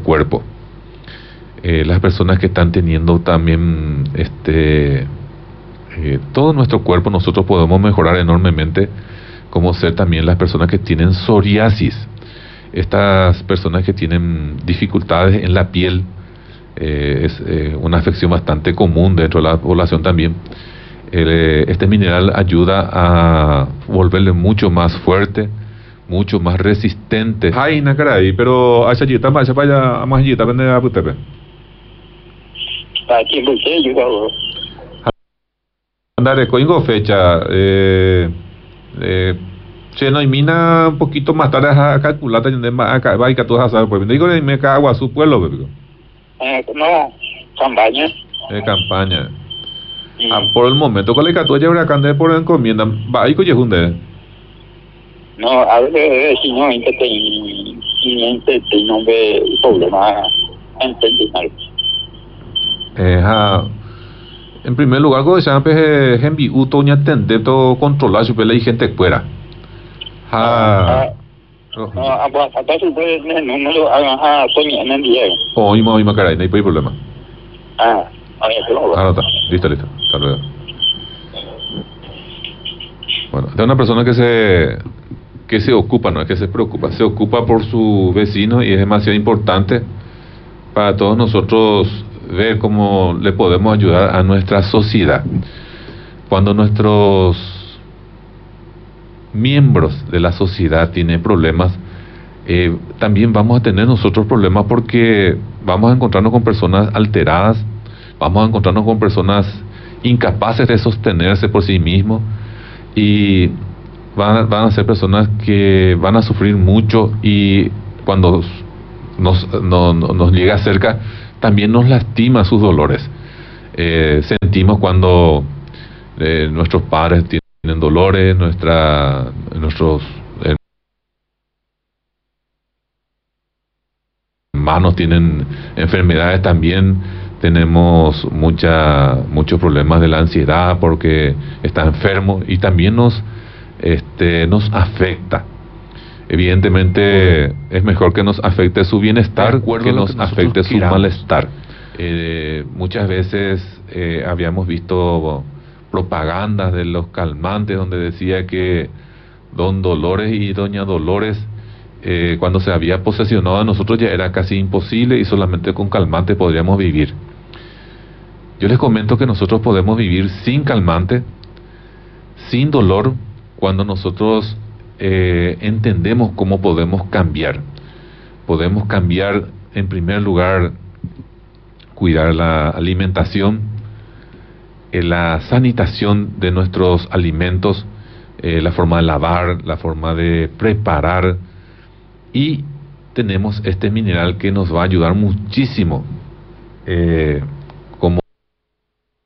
cuerpo. Las personas que están teniendo también todo nuestro cuerpo, nosotros podemos mejorar enormemente, como ser también las personas que tienen psoriasis. Estas personas que tienen dificultades en la piel, es una afección bastante común dentro de la población también. Este mineral ayuda a volverle mucho más fuerte, mucho más resistente. Ay, nacaray, pero esa yita más para allá, más yita, vende a putepe. Aquí en Buche, yo hago. Andare, coingo fecha. Che, no, y mina un poquito más tarde a calcular, acá va y que tú vas a saber, pues digo, me cago a su pueblo, pero. No, campaña. Campaña. Por el momento, con la que tú llevas acá por encomienda, va y coye junde. No, a ver, si no, no ve problema en terminal. En primer lugar, cuando se llama Henry Utoña Tendeto controlar su pelea y gente fuera. No, hasta su puede no me lo hagan a Sonia en el día. Oye, caray, no hay problema. Ahí está. Listo. Hasta luego. Bueno, de una persona que se ocupa, no es que se preocupa, se ocupa por su vecino y es demasiado importante para todos nosotros ver cómo le podemos ayudar a nuestra sociedad. Cuando nuestros miembros de la sociedad tienen problemas, también vamos a tener nosotros problemas porque vamos a encontrarnos con personas alteradas, vamos a encontrarnos con personas incapaces de sostenerse por sí mismos y van a ser personas que van a sufrir mucho y cuando nos llega cerca también nos lastima sus dolores. Sentimos cuando nuestros padres tienen dolores, nuestros hermanos tienen enfermedades también. Tenemos muchos problemas de la ansiedad porque está enfermo y también nos afecta. Evidentemente es mejor que nos afecte su bienestar que nos afecte su malestar. Muchas veces habíamos visto propagandas de los calmantes donde decía que don Dolores y doña Dolores, cuando se había posesionado a nosotros ya era casi imposible y solamente con calmante podríamos vivir. Yo les comento que nosotros podemos vivir sin calmante, sin dolor, cuando nosotros entendemos cómo podemos cambiar. Podemos cambiar, en primer lugar, cuidar la alimentación, la sanitación de nuestros alimentos, la forma de lavar, la forma de preparar, y tenemos este mineral que nos va a ayudar muchísimo